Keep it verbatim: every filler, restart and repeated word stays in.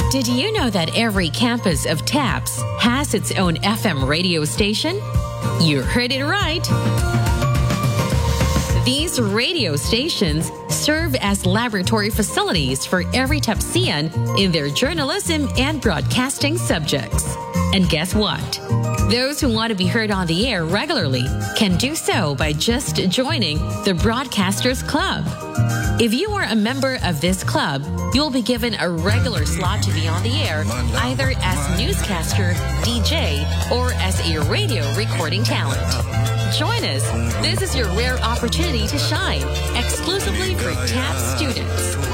Did you know that every campus of TAPS has its own F M radio station? You heard it right. These radio stations serve as laboratory facilities for every TAPSian in their journalism and broadcasting subjects. And guess what? Those who want to be heard on the air regularly can do so by just joining the Broadcasters Club. If you are a member of this club, you'll be given a regular slot to be on the air, either as newscaster, D J, or as a radio recording talent. Join us. This is your rare opportunity to shine, exclusively for TAPS students.